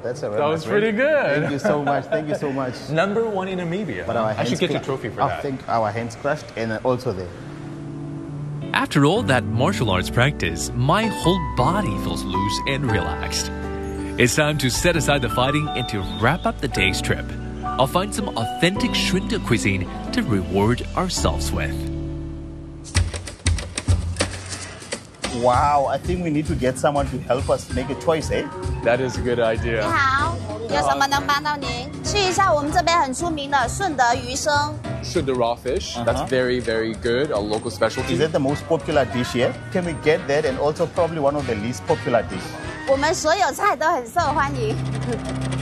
that's a wrap. That was pretty good. Thank you so much. Thank you so much. Number 1 in Namibia. But our I should hands get your cla- trophy for I that. think our hands crushed and also there. After all that martial arts practice, my whole body feels loose and relaxed. It's time to set aside the fighting and to wrap up the day's trip. I'll find some authentic Shunde cuisine to reward ourselves with. Wow, I think we need to get someone to help us make a choice, eh? That is a good 你 idea. 好，有什么能帮到您？试一下我们这边很出名的顺德鱼生。 Shunde raw fish. That's very, very good. A local specialty. Is that the most popular dish here? Can we get that and also probably one of the least popular dish? 我们所有菜都很受欢迎。